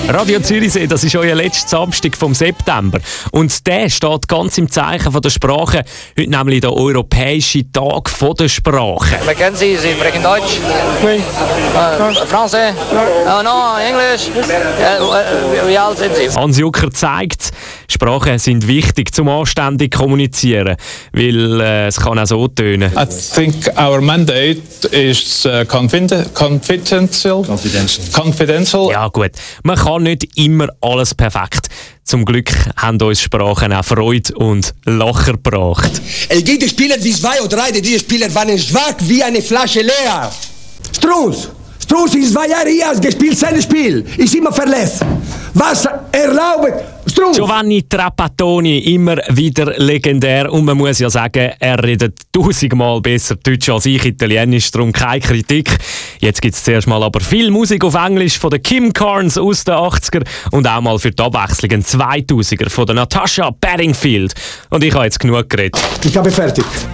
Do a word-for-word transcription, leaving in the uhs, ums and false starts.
Radio Zürichsee, das ist euer letzter Samstag vom September. Und der steht ganz im Zeichen von der Sprache. Heute nämlich der Europäische Tag von der Sprache. Wir kennen Sie, Sie sprechen Deutsch? Oui. Äh, Français? Oh no, Englisch? Äh, wie alt sind Sie? Hans Jucker zeigt, Sprachen sind wichtig zum anständig kommunizieren, weil äh, es kann auch so tönen. I think our mandate is uh, confiden- confidential. Confidential. Confidential. Ja gut, man kann nicht immer alles perfekt. Zum Glück haben uns Sprachen auch Freude und Lacher gebracht. Es gibt Spieler wie zwei oder drei, diese Spieler waren schwach wie eine Flasche leer. Strunz! Strunz ist zwei Jahre hier, hat gespielt sein Spiel. Ist immer verletzt. Was erlaubt Strunz? Giovanni Trapattoni, immer wieder legendär. Und man muss ja sagen, er redet tausendmal besser Deutsch als ich Italienisch, darum keine Kritik. Jetzt gibt es zuerst mal aber viel Musik auf Englisch von den Kim Carnes aus den achtziger und auch mal für die Abwechslung ein zweitausender von der Natasha Bedingfield. Und ich habe jetzt genug geredet. Ich habe fertig.